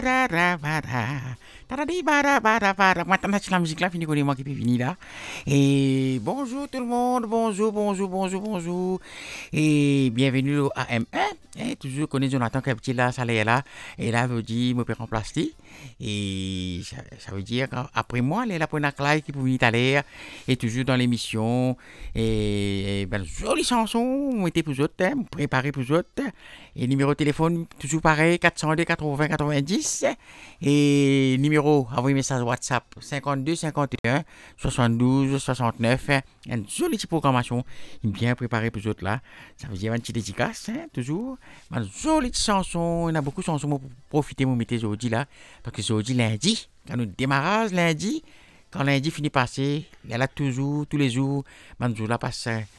Maintenant, la musique là, fini qu'on moi qui peut venir là. Et bonjour tout le monde, bonjour. Et bienvenue au AM1. Et toujours connaît Jonathan Capti là, ça l'est là. Et là, veut dire, me peut remplacer. Et ça veut dire qu'après moi, elle est là pour une classe qui peut venir à l'air. Et toujours dans l'émission. Et ben, jolie chanson, mettez pour vous autres, préparez pour vous autres. Et numéro de téléphone, toujours pareil, 402 80 90. Et numéro, envoyez message WhatsApp 52 51 72 69. Une jolie petite programmation, bien préparée pour vous autres là. Ça veut dire une petite dédicace, toujours. Une jolie petite chanson, il y a beaucoup de chansons pour profiter, pour mettre aujourd'hui là. Parce que c'est aujourd'hui lundi, quand nous démarrage lundi. Quand lundi finit passer, il y a là toujours, tous les jours, man jour là passe